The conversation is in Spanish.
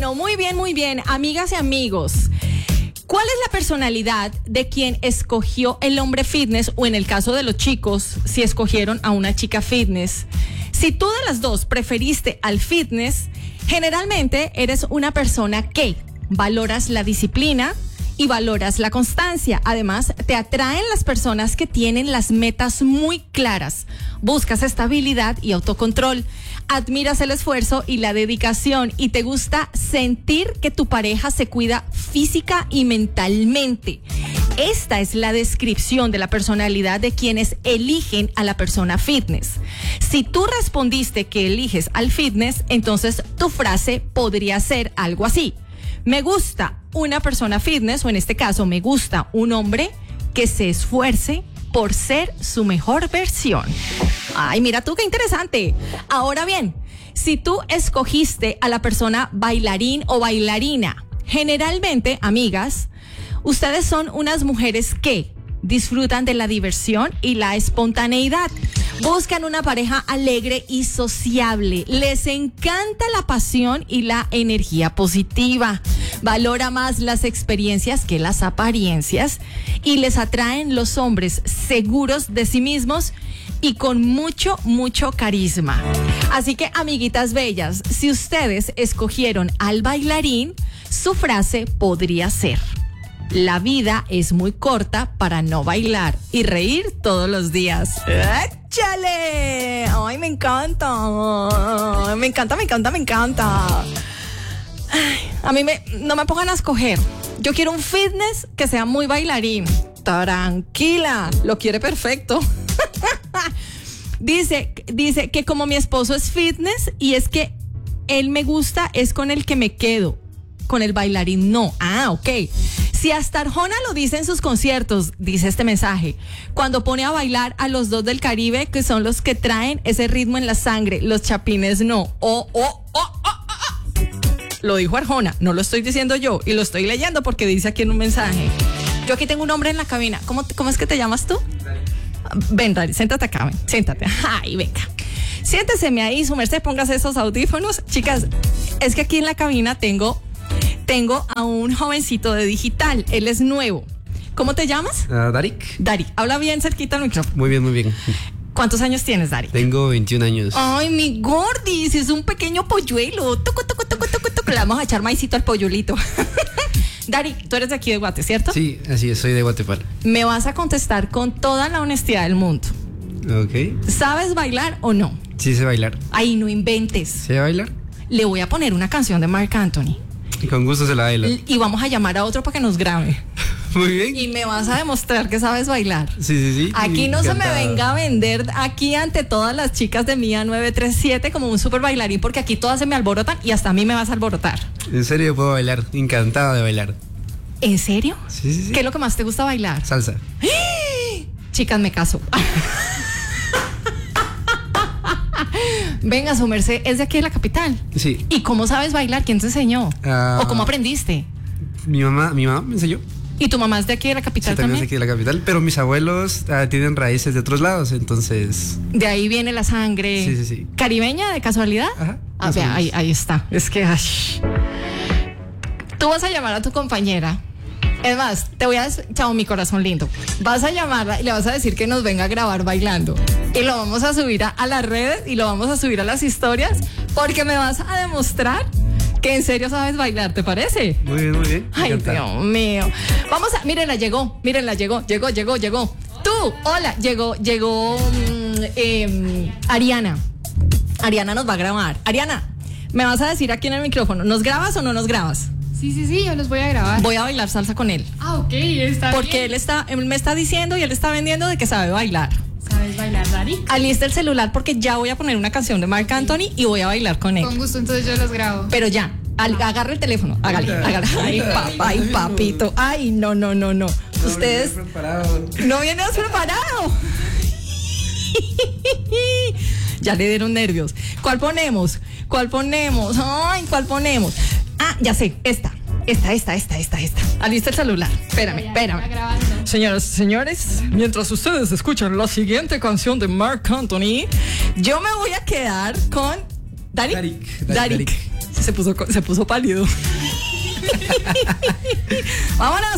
Bueno, muy bien, amigas y amigos. ¿Cuál es la personalidad de quien escogió el hombre fitness o en el caso de los chicos, si escogieron a una chica fitness? Si tú de las dos preferiste al fitness, generalmente eres una persona que valoras la disciplina y valoras la constancia. Además, te atraen las personas que tienen las metas muy claras. Buscas estabilidad y autocontrol. Admiras el esfuerzo y la dedicación y te gusta sentir que tu pareja se cuida física y mentalmente. Esta es la descripción de la personalidad de quienes eligen a la persona fitness. Si tú respondiste que eliges al fitness, entonces tu frase podría ser algo así: me gusta una persona fitness, o en este caso, me gusta un hombre que se esfuerce por ser su mejor versión. Ay, mira tú, qué interesante. Ahora bien, si tú escogiste a la persona bailarín o bailarina, generalmente, amigas, ustedes son unas mujeres que disfrutan de la diversión y la espontaneidad. Buscan una pareja alegre y sociable. Les encanta la pasión y la energía positiva. Valora más las experiencias que las apariencias y les atraen los hombres seguros de sí mismos y con mucho carisma. Así que, amiguitas bellas, si ustedes escogieron al bailarín, su frase podría ser: la vida es muy corta para no bailar y reír todos los días. ¡Échale! ¡Ay, me encanta! Me encanta. Ay, a mí no me pongan a escoger. Yo quiero un fitness que sea muy bailarín. Tranquila, lo quiere perfecto. Dice que como mi esposo es fitness y es que él me gusta, es con el que me quedo. Con el bailarín no. Ah, ok. Si hasta Arjona lo dice en sus conciertos, dice este mensaje, cuando pone a bailar a los dos del Caribe, que son los que traen ese ritmo en la sangre, los chapines no. Lo dijo Arjona, no lo estoy diciendo yo, y lo estoy leyendo porque dice aquí en un mensaje. Yo aquí tengo un hombre en la cabina. ¿Cómo es que te llamas tú? Ven, Dari, siéntate acá, ven, siéntate. Ay, venga. Siénteseme ahí, su merced, póngase esos audífonos. Chicas, es que aquí en la cabina tengo a un jovencito de digital. Él es nuevo. ¿Cómo te llamas? Darik. Dari, habla bien cerquita al micrófono. Muy bien. ¿Cuántos años tienes, Dari? Tengo 21 años. Ay, mi gordis, es un pequeño polluelo. Toco. Le vamos a echar maicito al polluelito. Dari, tú eres de aquí de Guate, ¿cierto? Sí, así es, soy de Guatemala. Me vas a contestar con toda la honestidad del mundo. Ok. ¿Sabes bailar o no? Sí, sé bailar. Ay, no inventes. ¿Sé bailar? Le voy a poner una canción de Marc Anthony. Con gusto se la baila. Y vamos a llamar a otro para que nos grabe. Muy bien. Y me vas a demostrar que sabes bailar. Sí. Aquí no se me venga a vender aquí ante todas las chicas de Mía 937 como un súper bailarín, porque aquí todas se me alborotan y hasta a mí me vas a alborotar. En serio puedo bailar, encantado de bailar. ¿En serio? Sí. ¿Qué es lo que más te gusta bailar? Salsa. Chicas, me caso. Venga, su merced, ¿es de aquí de la capital? Sí. ¿Y cómo sabes bailar? ¿Quién te enseñó? ¿O cómo aprendiste? Mi mamá me enseñó. ¿Y tu mamá es de aquí de la capital también? Sí, también es de aquí de la capital, pero mis abuelos tienen raíces de otros lados, entonces... De ahí viene la sangre. Sí. ¿Caribeña de casualidad? Ajá. Vea, ahí está. Es que... Ay. Tú vas a llamar a tu compañera. Es más, te voy a decir, chao, mi corazón lindo. Vas a llamarla y le vas a decir que nos venga a grabar bailando. Y lo vamos a subir a las redes y lo vamos a subir a las historias, porque me vas a demostrar que en serio sabes bailar, ¿te parece? Muy bien. Ay, Dios mío. Vamos a, mírenla, llegó. Tú, hola, llegó Ariana. Ariana nos va a grabar. Ariana, me vas a decir aquí en el micrófono, ¿nos grabas o no nos grabas? Sí, yo los voy a grabar. Voy a bailar salsa con él. Ah, ok, está porque bien. Él me está diciendo y él está vendiendo de que sabe bailar. ¿Sabes bailar, Dari? Alista el celular porque ya voy a poner una canción de Marc Anthony y voy a bailar con él. Con gusto, entonces yo los grabo. Pero ya, agarra el teléfono, hágale. Ay, papito. Ay, no. Ustedes no vienes preparado. Ya le dieron nervios. ¿Cuál ponemos? Ay, ¿cuál ponemos? Ah, ya sé, esta. Alista el celular. Espérame. Señoras y señores, mientras ustedes escuchan la siguiente canción de Marc Anthony, yo me voy a quedar con Darik. se puso pálido. Vámonos.